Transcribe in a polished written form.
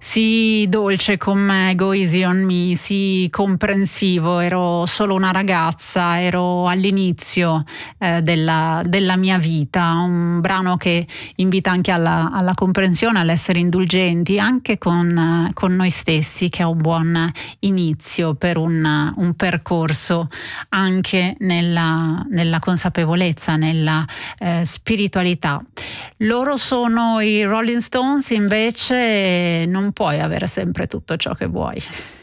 Sii dolce con me, go easy on me, sii comprensivo, ero solo una ragazza, ero all'inizio della mia vita, un brano che invita anche alla comprensione, all'essere indulgenti anche con noi stessi, che è un buon inizio per un percorso anche nella consapevolezza, nella spiritualità. Loro sono i Rolling Stones, invece non puoi avere sempre tutto ciò che vuoi.